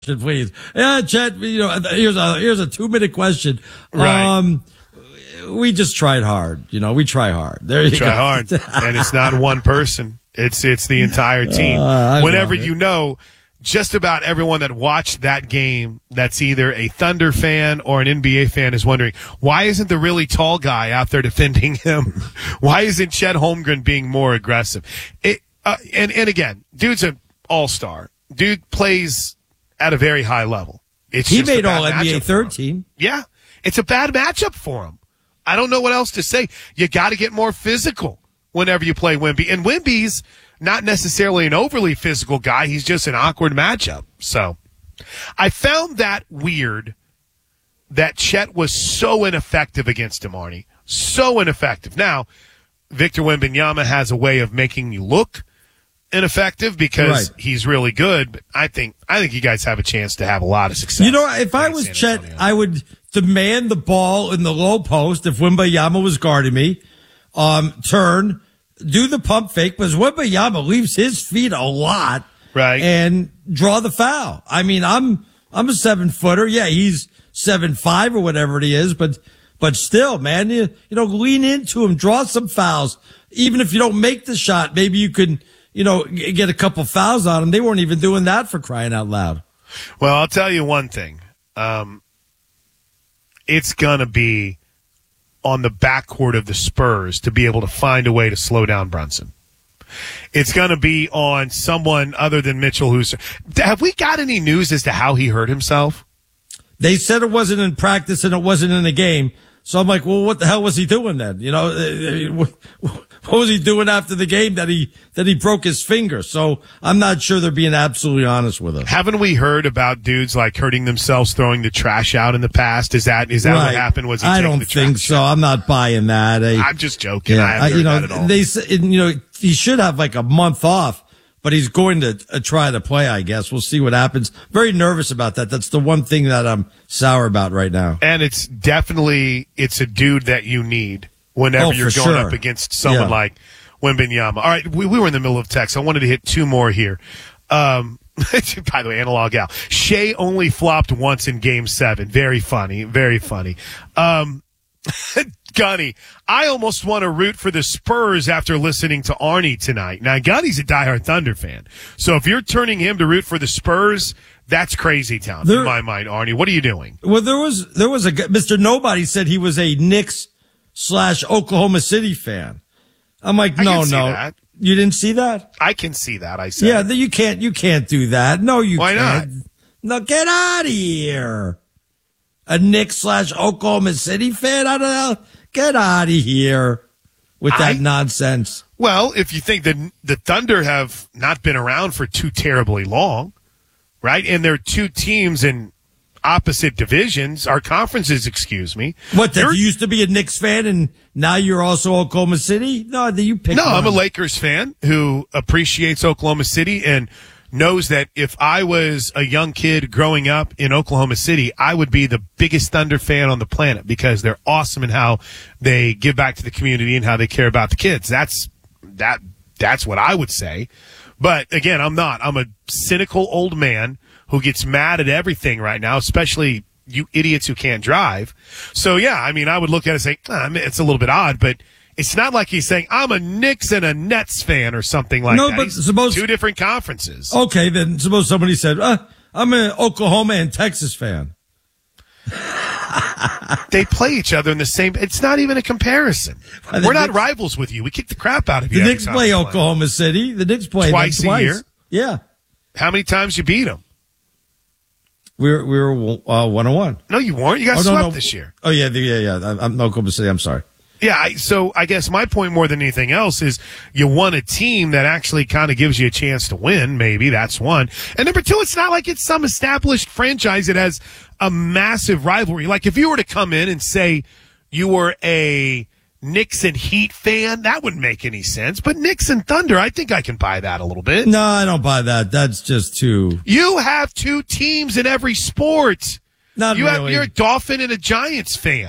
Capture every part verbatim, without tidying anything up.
please. Yeah, Chet, you know, here's a, here's a two minute question. Right. Um, we just tried hard. You know, we try hard. There you try go. hard. And it's not one person. It's, it's the entire team. Uh, Whenever know you know, just about everyone that watched that game that's either a Thunder fan or an N B A fan is wondering, why isn't the really tall guy out there defending him? Why isn't Chet Holmgren being more aggressive? It, uh, and, and again, dude's an all-star. Dude plays at a very high level. It's he just made a bad all N B A matchup for third him. team. Yeah. It's a bad matchup for him. I don't know what else to say. You got to get more physical whenever you play Wemby. And Wemby's not necessarily an overly physical guy. He's just an awkward matchup. So I found that weird that Chet was so ineffective against him, Arnie. So ineffective. Now, Victor Wembanyama has a way of making you look ineffective because right. he's really good. But I think I think you guys have a chance to have a lot of success. You know, if I was Chet, I would demand the ball in the low post if Wembanyama was guarding me. Um, turn, do the pump fake, because Wembanyama leaves his feet a lot. Right. And draw the foul. I mean, I'm I'm a seven footer. Yeah, he's seven five or whatever it is, but but still, man, you, you know, lean into him, draw some fouls. Even if you don't make the shot, maybe you can, you know, get a couple fouls on him. They weren't even doing that, for crying out loud. Well, I'll tell you one thing. Um, it's gonna be on the backcourt of the Spurs to be able to find a way to slow down Brunson. It's going to be on someone other than Mitchell. Who's have we got any news as to how he hurt himself? They said it wasn't in practice and it wasn't in the game. So I'm like, well, what the hell was he doing then? You know, what was he doing after the game that he that he broke his finger? So I'm not sure they're being absolutely honest with us. Haven't we heard about dudes like hurting themselves throwing the trash out in the past? Is that is that right. what happened? Was he I taking don't the think trash so. out? I'm not buying that. I, I'm just joking. Yeah, I haven't I, you heard know, that at all. they said, you know, he should have like a month off, but he's going to uh, try to play, I guess. We'll see what happens. Very nervous about that. That's the one thing that I'm sour about right now. And it's definitely, it's a dude that you need whenever Oh, you're for going sure. up against someone Yeah. like Wembanyama. All right, we, we were in the middle of text. I wanted to hit two more here. Um, by the way, analog Al. Shea only flopped once in game seven. Very funny. Very funny. Um, Gunny, I almost want to root for the Spurs after listening to Arnie tonight. Now, Gunny's a diehard Thunder fan. So if you're turning him to root for the Spurs, that's crazy town There- in my mind, Arnie. What are you doing? Well, there was, there was a, guy- Mister Nobody said he was a Knicks slash Oklahoma City fan. I'm like, I no, can see no. that. You didn't see that? I can see that, I said. Yeah, you can't, you can't do that. No, you Why can't. not? No, get out of here. A Knicks slash Oklahoma City fan? I don't know. Get out of here with that I- nonsense. Well, if you think that the Thunder have not been around for too terribly long, right? And they're two teams in opposite divisions, our conferences, excuse me. What, that You're- you used to be a Knicks fan and now you're also Oklahoma City? No, that you picked No, I'm a one. Lakers fan who appreciates Oklahoma City and knows that if I was a young kid growing up in Oklahoma City, I would be the biggest Thunder fan on the planet because they're awesome in how they give back to the community and how they care about the kids. That's that that's what I would say. But again, I'm not. I'm a cynical old man who gets mad at everything right now, especially you idiots who can't drive. So yeah, I mean, I would look at it and say, ah, I mean, it's a little bit odd, but it's not like he's saying, I'm a Knicks and a Nets fan or something like No, that. but He's suppose- two different conferences. Okay, then suppose somebody said, uh, I'm an Oklahoma and Texas fan. They play each other in the same. It's not even a comparison. Well, the We're not Knicks- rivals with you. We kick the crap out of you. The every Knicks time play we Oklahoma City. The Knicks play them Twice a twice. year? Yeah. How many times you beat them? We were, we were uh, one on one. No, you weren't. You got Oh, swept no, no. this year. Oh, yeah, the, yeah, yeah. I'm, I'm Oklahoma City. I'm sorry. Yeah, I, so I guess my point more than anything else is you want a team that actually kind of gives you a chance to win. Maybe that's one. And number two, it's not like it's some established franchise that has a massive rivalry. Like if you were to come in and say you were a Knicks and Heat fan, that wouldn't make any sense. But Knicks and Thunder, I think I can buy that a little bit. No, I don't buy that. That's just too. You have two teams in every sport. Not You have, really. you're a Dolphin and a Giants fan.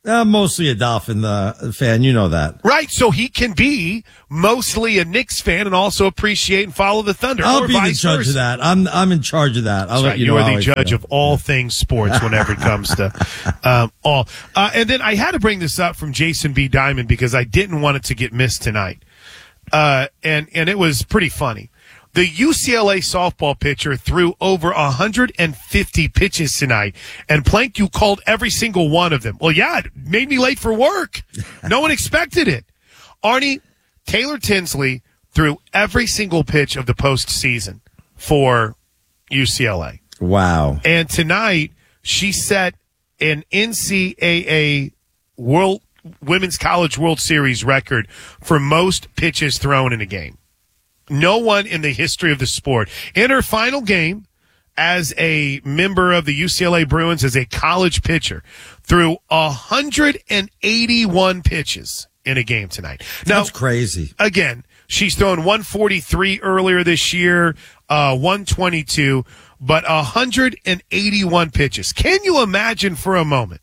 Uh, mostly a Dolphin uh, fan, you know that. Right, so he can be mostly a Knicks fan and also appreciate and follow the Thunder. I'll or be the vice judge versa. of that. I'm I'm in charge of that. I'll That's let right. you You know are how the I judge feel. of all things sports whenever it comes to um, all. Uh, and then I had to bring this up from Jason B. Diamond because I didn't want it to get missed tonight. Uh, and, and it was pretty funny. The U C L A softball pitcher threw over one hundred fifty pitches tonight, and Plank, you called every single one of them. Well, yeah, it made me late for work. No one expected it. Arnie, Taylor Tinsley threw every single pitch of the postseason for U C L A. Wow. And tonight, she set an N C double A World Women's College World Series record for most pitches thrown in a game. No one in the history of the sport. In her final game as a member of the U C L A Bruins as a college pitcher threw one hundred eighty-one pitches in a game tonight. Now, That's crazy. Again, she's thrown one forty-three earlier this year, uh, one twenty-two, but one hundred eighty-one pitches. Can you imagine for a moment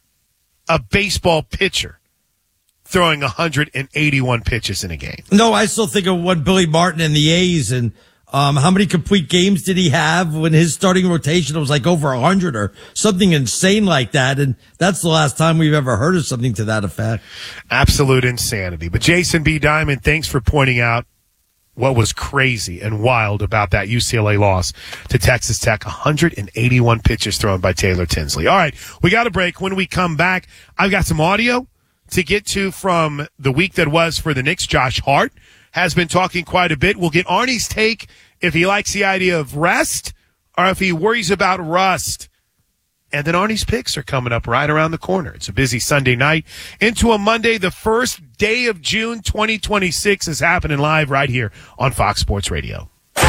a baseball pitcher throwing one hundred eighty-one pitches in a game? No, I still think of what Billy Martin and the A's and um, how many complete games did he have when his starting rotation was like over one hundred or something insane like that. And that's the last time we've ever heard of something to that effect. Absolute insanity. But Jason B. Diamond, thanks for pointing out what was crazy and wild about that U C L A loss to Texas Tech. one hundred eighty-one pitches thrown by Taylor Tinsley. All right, we got a break. When we come back, I've got some audio to get to from the week that was for the Knicks. Josh Hart has been talking quite a bit. We'll get Arnie's take if he likes the idea of rest or if he worries about rust. And then Arnie's picks are coming up right around the corner. It's a busy Sunday night into a Monday. The first day of June twenty twenty-six is happening live right here on Fox Sports Radio.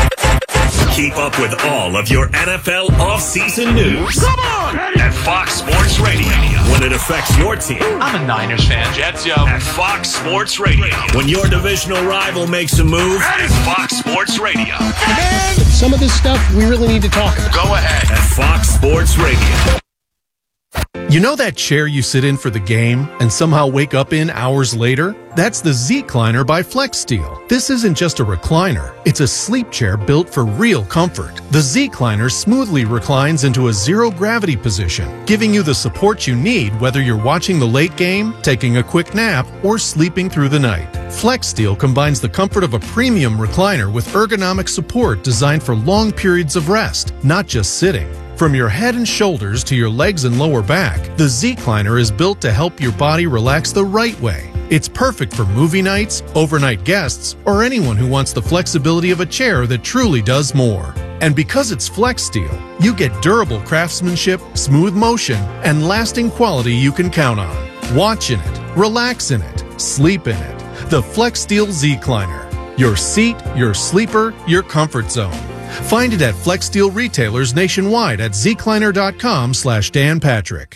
Keep up with all of your N F L offseason news. Come on! At Fox Sports Radio. When it affects your team. I'm a Niners fan. Jets, yo. At Fox Sports Radio. When your divisional rival makes a move. At Fox Sports Radio. Man, some of this stuff we really need to talk about. Go ahead. At Fox Sports Radio. You know that chair you sit in for the game and somehow wake up in hours later? That's the Z-Cliner by FlexSteel. This isn't just a recliner. It's a sleep chair built for real comfort. The Z-Cliner smoothly reclines into a zero-gravity position, giving you the support you need whether you're watching the late game, taking a quick nap, or sleeping through the night. FlexSteel combines the comfort of a premium recliner with ergonomic support designed for long periods of rest, not just sitting. From your head and shoulders to your legs and lower back, the Z-Cliner is built to help your body relax the right way. It's perfect for movie nights, overnight guests, or anyone who wants the flexibility of a chair that truly does more. And because it's FlexSteel, you get durable craftsmanship, smooth motion, and lasting quality you can count on. Watch in it, relax in it, sleep in it. The FlexSteel Z-Cliner. Your seat, your sleeper, your comfort zone. Find it at FlexSteel retailers nationwide at zcliner.com slash Dan Patrick.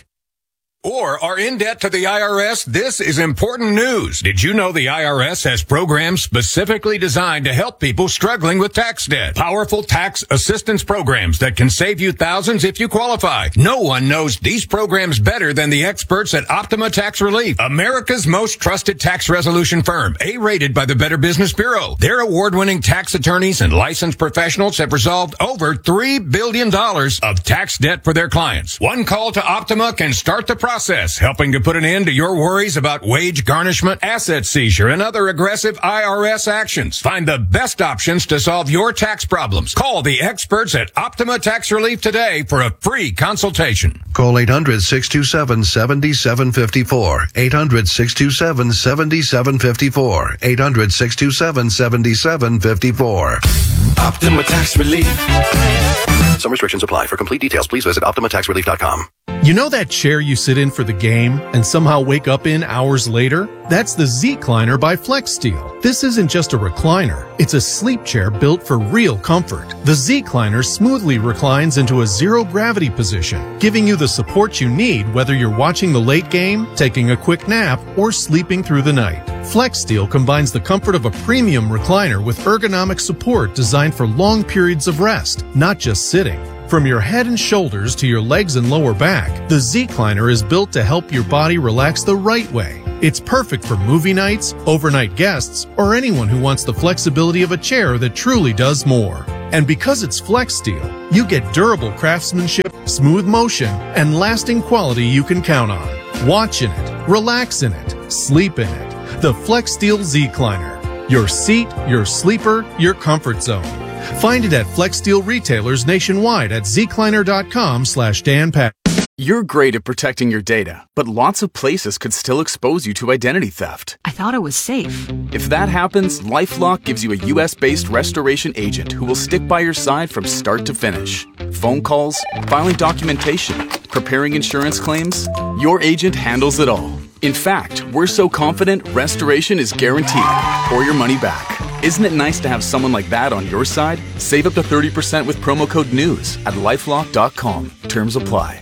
Or are in debt to the I R S? This is important news. Did you know the I R S has programs specifically designed to help people struggling with tax debt? Powerful tax assistance programs that can save you thousands if you qualify. No one knows these programs better than the experts at Optima Tax Relief, America's most trusted tax resolution firm, A-rated by the Better Business Bureau. Their award-winning tax attorneys and licensed professionals have resolved over three billion dollars of tax debt for their clients. One call to Optima can start the process. Process, helping to put an end to your worries about wage garnishment, asset seizure, and other aggressive I R S actions. Find the best options to solve your tax problems. Call the experts at Optima Tax Relief today for a free consultation. Call eight hundred, six two seven, seven seven five four. eight hundred, six two seven, seven seven five four. eight hundred, six two seven, seven seven five four. Optima Tax Relief. Some restrictions apply. For complete details, please visit optima tax relief dot com. You know that chair you sit in for the game and somehow wake up in hours later? That's the Z-Cliner by FlexSteel. This isn't just a recliner. It's a sleep chair built for real comfort. The Z-Cliner smoothly reclines into a zero-gravity position, giving you the support you need whether you're watching the late game, taking a quick nap, or sleeping through the night. FlexSteel combines the comfort of a premium recliner with ergonomic support designed for long periods of rest, not just sitting. From your head and shoulders to your legs and lower back, the Z-Cliner is built to help your body relax the right way. It's perfect for movie nights, overnight guests, or anyone who wants the flexibility of a chair that truly does more. And because it's Flex Steel, you get durable craftsmanship, smooth motion, and lasting quality you can count on. Watch in it, relax in it, sleep in it. The Flex Steel Z-Cliner. Your seat, your sleeper, your comfort zone. Find it at Flex Steel retailers nationwide at zcliner.com slash Dan Pat. You're great at protecting your data, but lots of places could still expose you to identity theft. I thought it was safe. If that happens, LifeLock gives you a U S-based restoration agent who will stick by your side from start to finish. Phone calls, filing documentation, preparing insurance claims, your agent handles it all. In fact, we're so confident restoration is guaranteed or your money back. Isn't it nice to have someone like that on your side? Save up to thirty percent with promo code NEWS at lifelock dot com. Terms apply.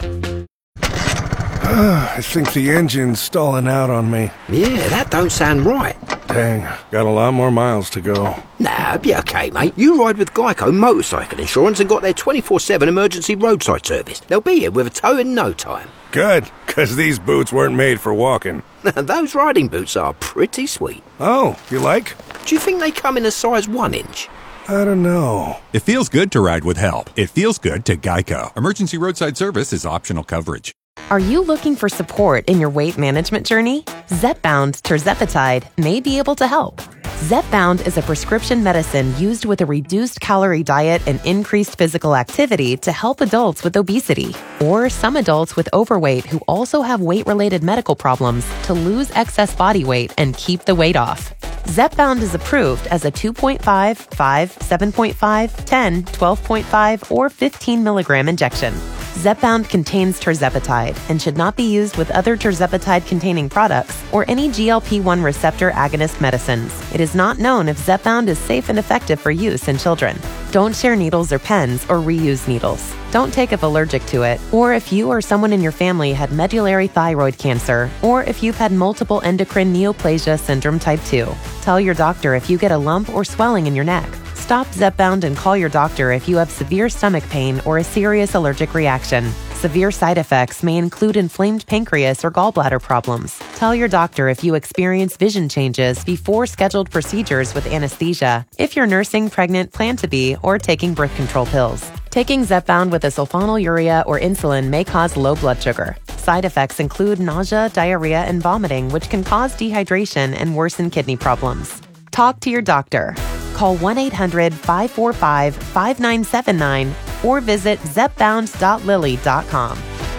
I think the engine's stalling out on me. Yeah, that don't sound right. Dang, got a lot more miles to go. Nah, be okay, mate. You ride with Geico Motorcycle Insurance and got their twenty-four seven emergency roadside service. They'll be here with a tow in no time. Good, because these boots weren't made for walking. Those riding boots are pretty sweet. Oh, you like? Do you think they come in a size one inch? I don't know. It feels good to ride with help. It feels good to Geico. Emergency roadside service is optional coverage. Are you looking for support in your weight management journey? Zepbound tirzepatide may be able to help. Zepbound is a prescription medicine used with a reduced calorie diet and increased physical activity to help adults with obesity or some adults with overweight who also have weight-related medical problems to lose excess body weight and keep the weight off. Zepbound is approved as a two point five, five, seven point five, ten, twelve point five, or fifteen milligram injection. Zepbound contains tirzepatide and should not be used with other tirzepatide-containing products or any G L P one receptor agonist medicines. It is not known if Zepbound is safe and effective for use in children. Don't share needles or pens or reuse needles. Don't take if allergic to it, or if you or someone in your family had medullary thyroid cancer, or if you've had multiple endocrine neoplasia syndrome type two. Tell your doctor if you get a lump or swelling in your neck. Stop Zepbound and call your doctor if you have severe stomach pain or a serious allergic reaction. Severe side effects may include inflamed pancreas or gallbladder problems. Tell your doctor if you experience vision changes before scheduled procedures with anesthesia, if you're nursing, pregnant, plan to be, or taking birth control pills. Taking Zepbound with a sulfonylurea or insulin may cause low blood sugar. Side effects include nausea, diarrhea, and vomiting, which can cause dehydration and worsen kidney problems. Talk to your doctor. Call one eight hundred, five four five, five nine seven nine or visit zepbound dot lilly dot com.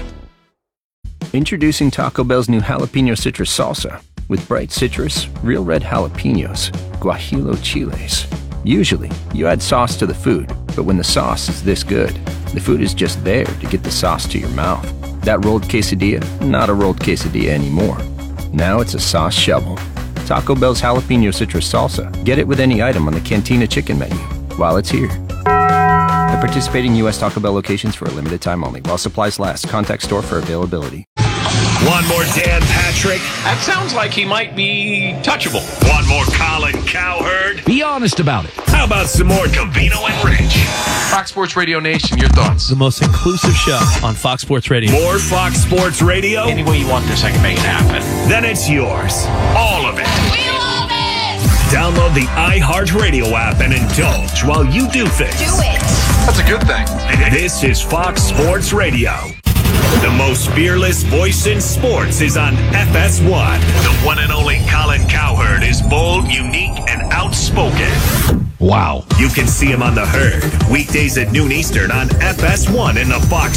Introducing Taco Bell's new jalapeno citrus salsa with bright citrus, real red jalapenos, guajillo chiles. Usually, you add sauce to the food, but when the sauce is this good, the food is just there to get the sauce to your mouth. That rolled quesadilla, not a rolled quesadilla anymore. Now it's a sauce shovel. Taco Bell's jalapeno citrus salsa. Get it with any item on the Cantina chicken menu while it's here. At participating U S Taco Bell locations for a limited time only. While supplies last. Contact store for availability. One more Dan Patrick. That sounds like he might be touchable. One more Colin Cowherd. Be honest about it. How about some more Covino and Rich? Fox Sports Radio Nation, your thoughts? The most inclusive show on Fox Sports Radio. More Fox Sports Radio? Any way you want this, I can make it happen. Then it's yours. All of it. We love it! Download the iHeartRadio app and indulge while you do things. Do it! That's a good thing. This is Fox Sports Radio. The most fearless voice in sports is on F S one. The one and only Colin Cowherd is bold, unique, and outspoken. Wow. You can see him on The Herd, weekdays at noon Eastern on F S one in the Fox